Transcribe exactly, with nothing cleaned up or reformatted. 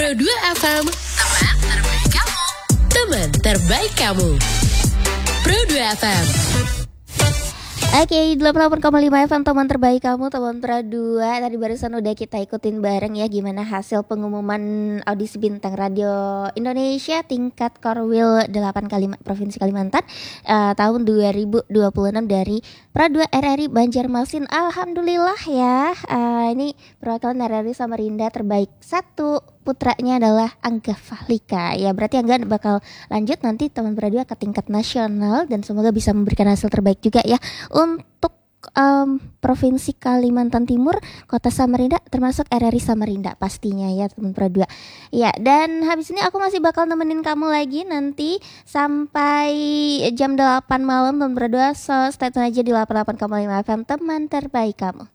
Pro dua F M, teman terbaik kamu. Teman terbaik kamu. Pro dua F M. Oke, okay, delapan puluh delapan koma lima F M, teman terbaik kamu, teman Pro dua. Tadi barusan udah kita ikutin bareng ya gimana hasil pengumuman audisi bintang radio Indonesia tingkat Korwil delapan Kalim- Provinsi Kalimantan uh, tahun dua ribu dua puluh enam dari Pro dua R R I Banjarmasin. Alhamdulillah ya, uh, ini perwakilan R R I Samarinda terbaik satu, putranya adalah Angga Fahlika. Ya berarti Angga bakal lanjut nanti teman Pro dua ke tingkat nasional dan semoga bisa memberikan hasil terbaik juga ya untuk um, Provinsi Kalimantan Timur, Kota Samarinda, termasuk R R I Samarinda pastinya ya teman Pro dua. Ya, dan habis ini aku masih bakal nemenin kamu lagi nanti sampai jam delapan malam teman Pro dua. So stay tune aja di delapan puluh delapan koma lima F M, teman terbaik kamu.